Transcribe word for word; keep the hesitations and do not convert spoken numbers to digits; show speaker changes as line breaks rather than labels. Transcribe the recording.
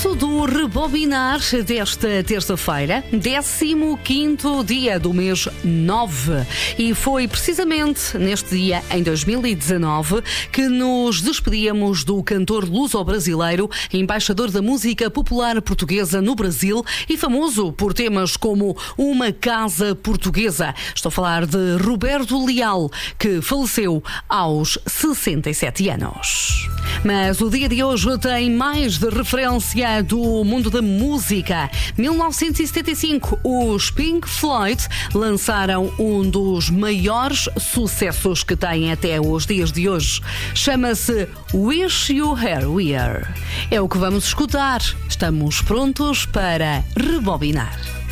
momento do rebobinar desta terça-feira, décimo quinto dia do mês nove. E foi precisamente neste dia, em dois mil e dezanove, que nos despedíamos do cantor luso-brasileiro, embaixador da música popular portuguesa no Brasil e famoso por temas como Uma Casa Portuguesa. Estou a falar de Roberto Leal, que faleceu aos sessenta e sete anos. Mas o dia de hoje tem mais de referência do mundo da música. mil novecentos e setenta e cinco, os Pink Floyd lançaram um dos maiores sucessos que têm até os dias de hoje. Chama-se Wish You Were Here. É o que vamos escutar. Estamos prontos para rebobinar.